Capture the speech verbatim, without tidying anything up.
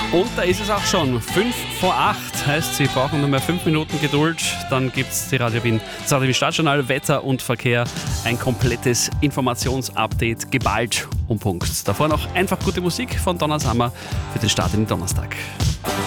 Und da ist es auch schon. fünf vor acht heißt, Sie brauchen nur mehr fünf Minuten Geduld. Dann gibt es die Radio Wien, das Radio Wien Stadtjournal, Wetter und Verkehr. Ein komplettes Informationsupdate, geballt um Punkt. Davor noch einfach gute Musik von Donna Summer für den Start in den Donnerstag.